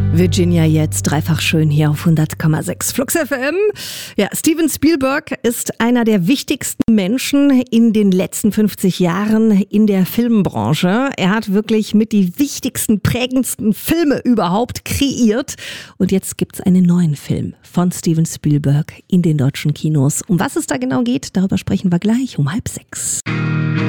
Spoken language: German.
Virginia jetzt dreifach schön hier auf 100,6 Flux FM. Ja, Steven Spielberg ist einer der wichtigsten Menschen in den letzten 50 Jahren in der Filmbranche. Er hat wirklich mit die wichtigsten, prägendsten Filme überhaupt kreiert. Und jetzt gibt's einen neuen Film von Steven Spielberg in den deutschen Kinos. Um was es da genau geht, darüber sprechen wir gleich um 5:30.